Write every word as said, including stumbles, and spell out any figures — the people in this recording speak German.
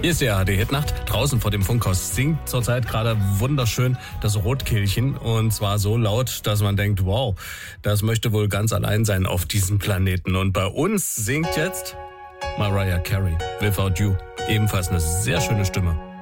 Hier ist die A R D-Hitnacht. Draußen vor dem Funkhaus singt zurzeit gerade wunderschön das Rotkehlchen. Und zwar so laut, dass man denkt, wow, das möchte wohl ganz allein sein auf diesem Planeten. Und bei uns singt jetzt Mariah Carey, Without You. Ebenfalls eine sehr schöne Stimme.